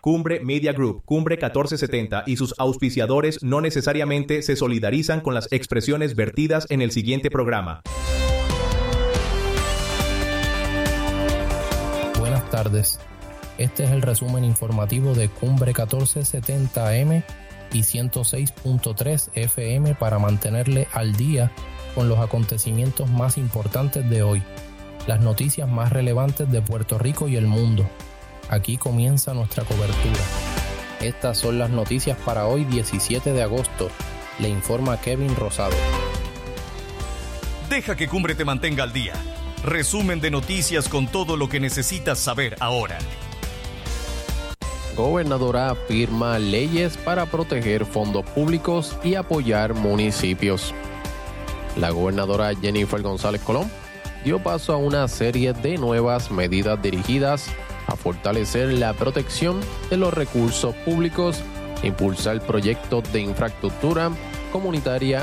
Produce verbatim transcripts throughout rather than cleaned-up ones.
Cumbre Media Group, Cumbre catorce setenta y sus auspiciadores no necesariamente se solidarizan con las expresiones vertidas en el siguiente programa. Buenas tardes. Este es el resumen informativo de Cumbre catorce setenta A M y ciento seis punto tres F M para mantenerle al día con los acontecimientos más importantes de hoy, las noticias más relevantes de Puerto Rico y el mundo. Aquí comienza nuestra cobertura. Estas son las noticias para hoy, diecisiete de agosto. Le informa Kevin Rosado. Deja que Cumbre te mantenga al día. Resumen de noticias con todo lo que necesitas saber ahora. Gobernadora firma leyes para proteger fondos públicos y apoyar municipios. La gobernadora Jennifer González Colón dio paso a una serie de nuevas medidas dirigidas a fortalecer la protección de los recursos públicos, impulsar proyectos de infraestructura comunitaria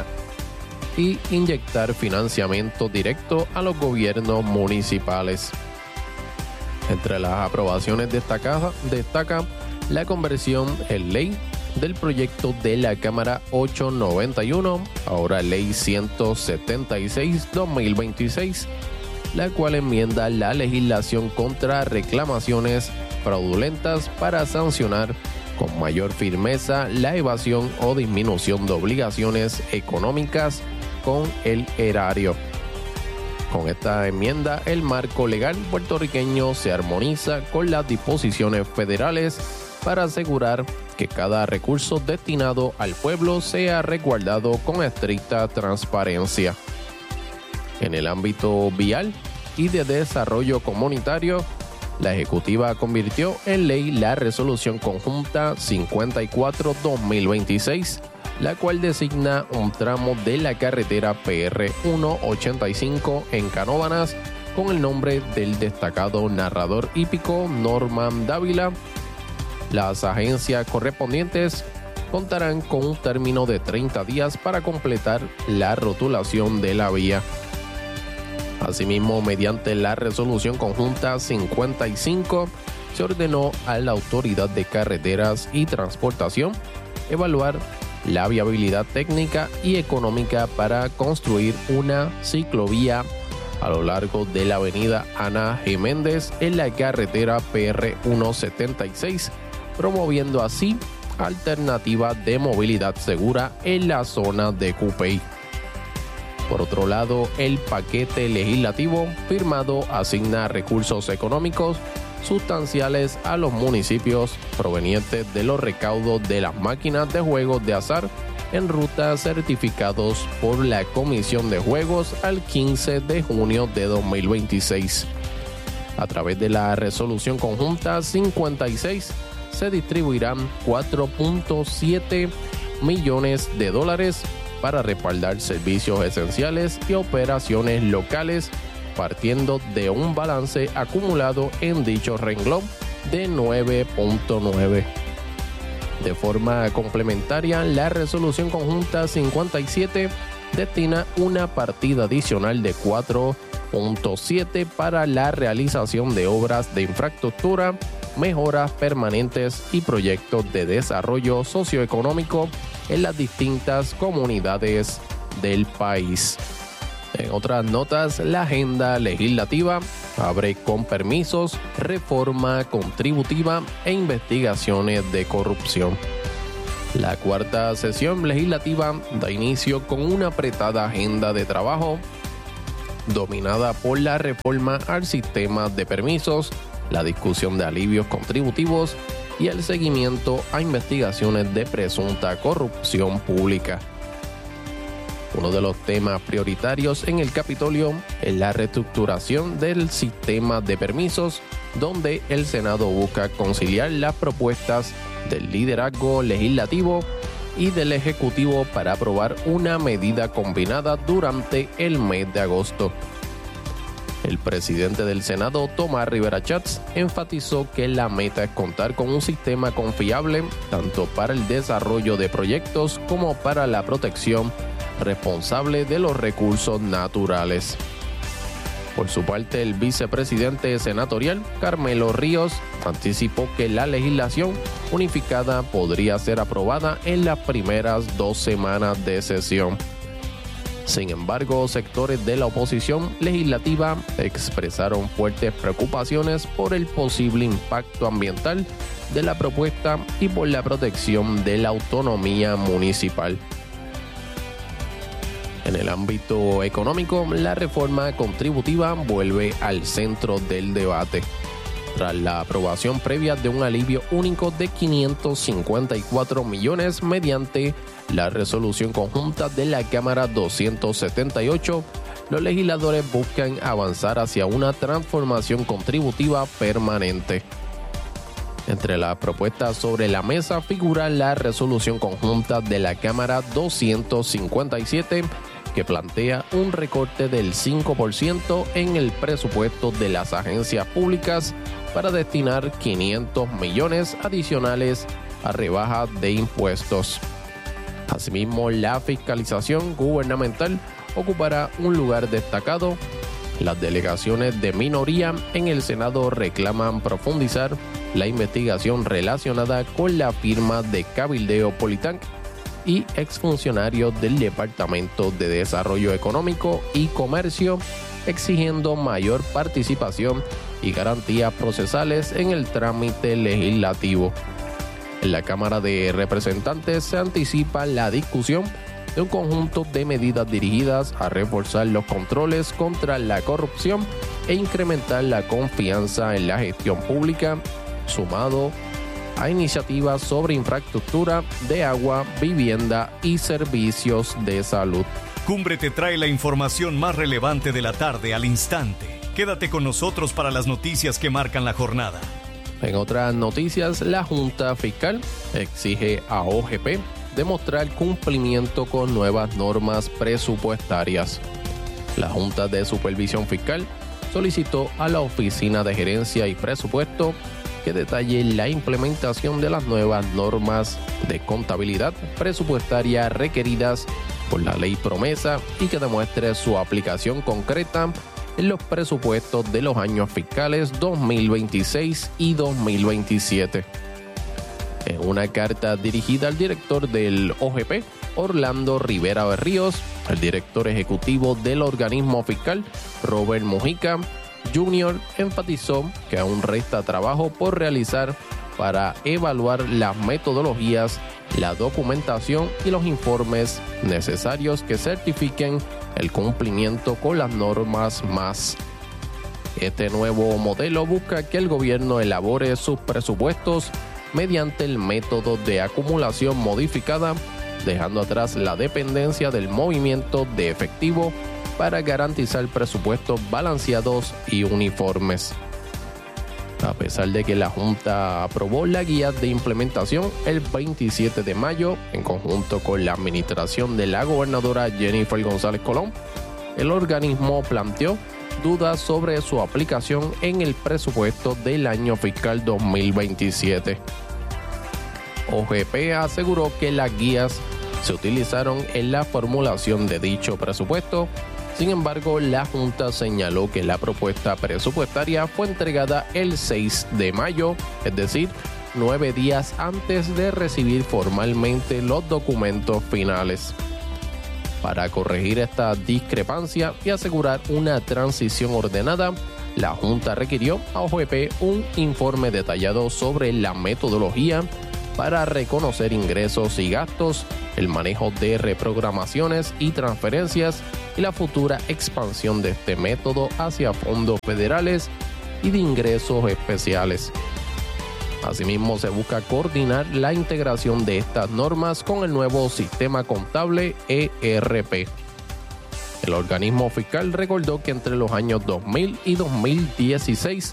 y inyectar financiamiento directo a los gobiernos municipales. Entre las aprobaciones destacadas destaca la conversión en ley del proyecto de la Cámara ochocientos noventa y uno, ahora Ley ciento setenta y seis dos mil veintiséis, la cual enmienda la legislación contra reclamaciones fraudulentas para sancionar con mayor firmeza la evasión o disminución de obligaciones económicas con el erario. Con esta enmienda, el marco legal puertorriqueño se armoniza con las disposiciones federales para asegurar que cada recurso destinado al pueblo sea resguardado con estricta transparencia. En el ámbito vial y de desarrollo comunitario, la Ejecutiva convirtió en ley la Resolución Conjunta cincuenta y cuatro dos mil veintiséis, la cual designa un tramo de la carretera P R ciento ochenta y cinco en Canóvanas con el nombre del destacado narrador hípico Norman Dávila. Las agencias correspondientes contarán con un término de treinta días para completar la rotulación de la vía. Asimismo, mediante la Resolución Conjunta cincuenta y cinco, se ordenó a la Autoridad de Carreteras y Transportación evaluar la viabilidad técnica y económica para construir una ciclovía a lo largo de la avenida Ana G. Méndez en la carretera P R ciento setenta y seis, promoviendo así alternativas de movilidad segura en la zona de Cupey. Por otro lado, el paquete legislativo firmado asigna recursos económicos sustanciales a los municipios provenientes de los recaudos de las máquinas de juegos de azar en ruta certificados por la Comisión de Juegos al quince de junio de dos mil veintiséis. A través de la Resolución Conjunta cincuenta y seis se distribuirán cuatro punto siete millones de dólares para respaldar servicios esenciales y operaciones locales, partiendo de un balance acumulado en dicho renglón de nueve punto nueve. De forma complementaria, la Resolución Conjunta cincuenta y siete destina una partida adicional de cuatro punto siete para la realización de obras de infraestructura, mejoras permanentes y proyectos de desarrollo socioeconómico en las distintas comunidades del país. En otras notas, la agenda legislativa abre con permisos, reforma contributiva e investigaciones de corrupción. La cuarta sesión legislativa da inicio con una apretada agenda de trabajo dominada por la reforma al sistema de permisos, la discusión de alivios contributivos y el seguimiento a investigaciones de presunta corrupción pública. Uno de los temas prioritarios en el Capitolio es la reestructuración del sistema de permisos, donde el Senado busca conciliar las propuestas del liderazgo legislativo y del Ejecutivo para aprobar una medida combinada durante el mes de agosto. El presidente del Senado, Tomás Rivera Chats, enfatizó que la meta es contar con un sistema confiable tanto para el desarrollo de proyectos como para la protección responsable de los recursos naturales. Por su parte, el vicepresidente senatorial, Carmelo Ríos, anticipó que la legislación unificada podría ser aprobada en las primeras dos semanas de sesión. Sin embargo, sectores de la oposición legislativa expresaron fuertes preocupaciones por el posible impacto ambiental de la propuesta y por la protección de la autonomía municipal. En el ámbito económico, la reforma contributiva vuelve al centro del debate. Tras la aprobación previa de un alivio único de quinientos cincuenta y cuatro millones mediante la resolución conjunta de la Cámara doscientos setenta y ocho, los legisladores buscan avanzar hacia una transformación contributiva permanente. Entre las propuestas sobre la mesa figura la resolución conjunta de la Cámara doscientos cincuenta y siete, que plantea un recorte del cinco por ciento en el presupuesto de las agencias públicas para destinar quinientos millones adicionales a rebajas de impuestos. Asimismo, la fiscalización gubernamental ocupará un lugar destacado. Las delegaciones de minoría en el Senado reclaman profundizar la investigación relacionada con la firma de cabildeo Politank y exfuncionarios del Departamento de Desarrollo Económico y Comercio, exigiendo mayor participación y garantías procesales en el trámite legislativo. En la Cámara de Representantes se anticipa la discusión de un conjunto de medidas dirigidas a reforzar los controles contra la corrupción e incrementar la confianza en la gestión pública, sumado a iniciativas sobre infraestructura de agua, vivienda y servicios de salud. Cumbre te trae la información más relevante de la tarde al instante. Quédate con nosotros para las noticias que marcan la jornada. En otras noticias, la Junta Fiscal exige a O G P demostrar cumplimiento con nuevas normas presupuestarias. La Junta de Supervisión Fiscal solicitó a la Oficina de Gerencia y Presupuesto que detalle la implementación de las nuevas normas de contabilidad presupuestaria requeridas por la Ley Promesa y que demuestre su aplicación concreta en los presupuestos de los años fiscales dos mil veintiséis y dos mil veintisiete. En una carta dirigida al director del O G P, Orlando Rivera Berríos, el director ejecutivo del organismo fiscal, Robert Mujica junior, enfatizó que aún resta trabajo por realizar para evaluar las metodologías, la documentación y los informes necesarios que certifiquen el cumplimiento con las normas M A S. Este nuevo modelo busca que el gobierno elabore sus presupuestos mediante el método de acumulación modificada, dejando atrás la dependencia del movimiento de efectivo para garantizar presupuestos balanceados y uniformes. A pesar de que la Junta aprobó la guía de implementación el veintisiete de mayo en conjunto con la administración de la gobernadora Jennifer González Colón, el organismo planteó dudas sobre su aplicación en el presupuesto del año fiscal dos mil veintisiete. O G P aseguró que las guías se utilizaron en la formulación de dicho presupuesto. Sin embargo, la Junta señaló que la propuesta presupuestaria fue entregada el seis de mayo, es decir, nueve días antes de recibir formalmente los documentos finales. Para corregir esta discrepancia y asegurar una transición ordenada, la Junta requirió a O G P un informe detallado sobre la metodología para reconocer ingresos y gastos, el manejo de reprogramaciones y transferencias y la futura expansión de este método hacia fondos federales y de ingresos especiales. Asimismo, se busca coordinar la integración de estas normas con el nuevo sistema contable E R P. El organismo fiscal recordó que entre los años dos mil y dos mil dieciséis